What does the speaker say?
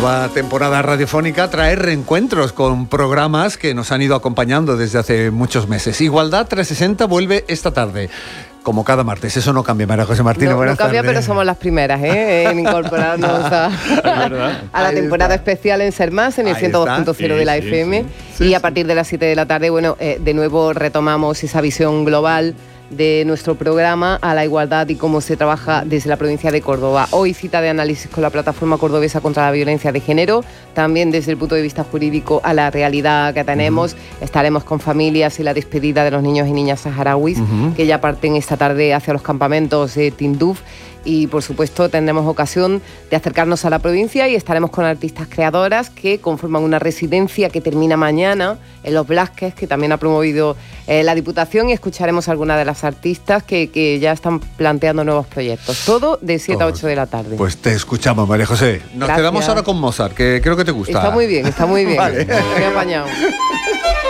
nueva temporada radiofónica trae reencuentros con programas que nos han ido acompañando desde hace muchos meses. Igualdad 360 vuelve esta tarde, como cada martes. Eso no cambia, María José Martínez. No cambia, pero somos las primeras en incorporarnos a la temporada especial en Ser Más, en el 102.0 de la FM. Y a partir de las 7 de la tarde, de nuevo retomamos esa visión global de nuestro programa a la igualdad y cómo se trabaja desde la provincia de Córdoba. Hoy cita de análisis con la Plataforma Cordobesa contra la Violencia de Género, también desde el punto de vista jurídico a la realidad que tenemos. Estaremos con familias y la despedida de los niños y niñas saharauis que ya parten esta tarde hacia los campamentos de Tinduf. Y por supuesto tendremos ocasión de acercarnos a la provincia y estaremos con artistas creadoras que conforman una residencia que termina mañana en Los Blasques, que también ha promovido la Diputación, y escucharemos a algunas de las artistas que ya están planteando nuevos proyectos. Todo de 7 a 8 de la tarde. Pues te escuchamos, María José. Nos quedamos ahora con Mozart, que creo que te gusta. Está muy bien, Vale. Me he apañado.